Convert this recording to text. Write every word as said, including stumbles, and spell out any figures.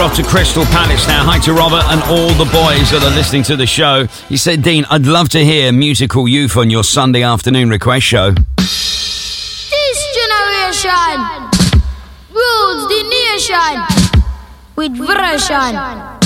off to Crystal Palace now. Hi to Robert and all the boys that are listening to the show. He said, Dean, I'd love to hear Musical Youth on your Sunday afternoon request show. This generation rules the nation with version.